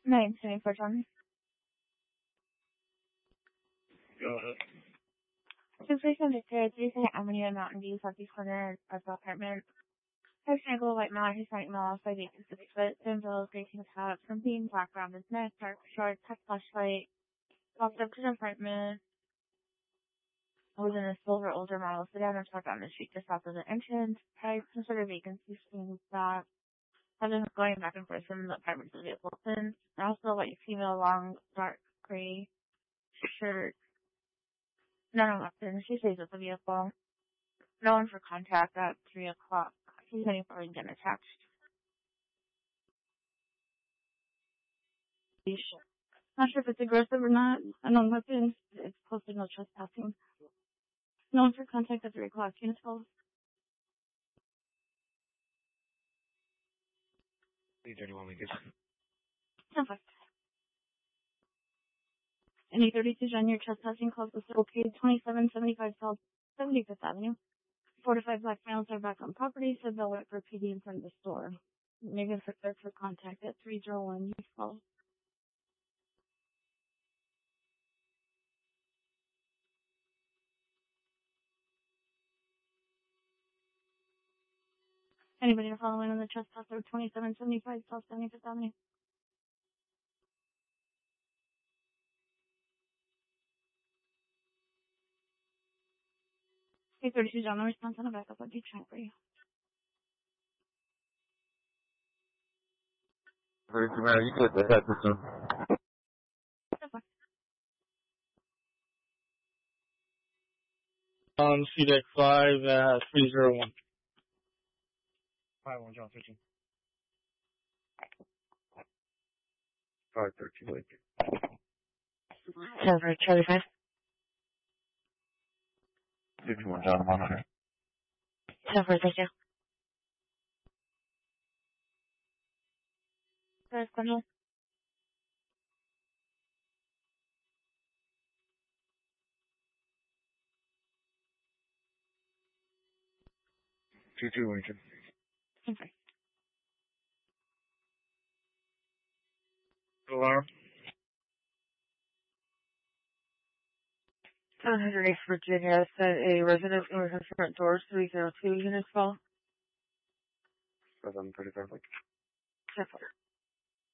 924 John. Go ahead. 237 Victoria, 3 Avenue in Mountain View, Southeast corner of the apartment. Has Nickel white male, his right male, 5 8 6 foot, thin bills, gray tank top, something black around his neck, dark short, tech flashlight, walked up to the apartment. Was in a silver older model sedan and parked on the street just south of the entrance. Price, some sort of vacancy screen back. I've been going back and forth from the apartment to the vehicle since. Also, a white female, long, dark gray shirt. None weapons. She stays with the vehicle. No one for contact at 3 o'clock. She's waiting for Lincoln attached. Not sure if it's aggressive or not. Unknown weapons. It's posted no trespassing. No one for contact at 3 o'clock. Unit 12. Leave anyone we get. Perfect. Any 32 John, your trespassing calls was located 2775 South 75th Avenue. 4 to 5 black males are back on property, so they'll wait for PD in front of the store. Maybe for search for contact at 301. You call. Anybody following on the trespasser 2775 South 75th Avenue? Hey, 32 John, the response on the backup. I'll do check for you. 32 man, you could have had this one. On CDEC 5 at 301. 51 John 15. 513 Lincoln. 7 for Charlie 5. 51 John 100. 7 for 32. First, Gwendolyn. 22 Lincoln. Okay. Alarm. 708 Virginia said a resident in her front door, 302 units fall. 735 Lincoln. 7